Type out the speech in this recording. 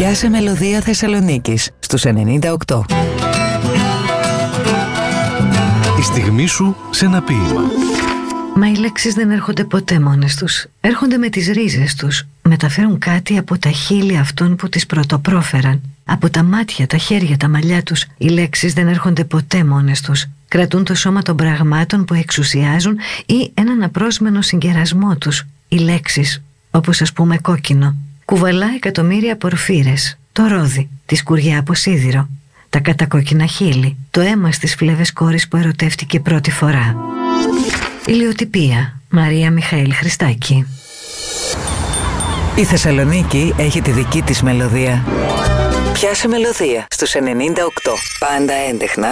Πιάσε μελωδία Θεσσαλονίκης στους 98. Η στιγμή σου σε ένα ποίημα. Μα οι λέξεις δεν έρχονται ποτέ μόνες τους. Έρχονται με τις ρίζες τους. Μεταφέρουν κάτι από τα χείλη αυτών που τις πρωτοπρόφεραν. Από τα μάτια, τα χέρια, τα μαλλιά τους. Οι λέξεις δεν έρχονται ποτέ μόνες τους. Κρατούν το σώμα των πραγμάτων που εξουσιάζουν ή έναν απρόσμενο συγκερασμό τους. Οι λέξεις, όπως ας πούμε κόκκινο, κουβαλά εκατομμύρια πορφύρες. Το ρόδι, τη σκουριά από σίδηρο, τα κατακόκκινα χείλη, το αίμα στις φλέβες κόρης που ερωτεύτηκε πρώτη φορά. Ηλιοτυπία, Μαρία Μιχαήλ Χριστάκη. Η Θεσσαλονίκη έχει τη δική της μελωδία. Πιάσε μελωδία στους 98. Πάντα έντεχνα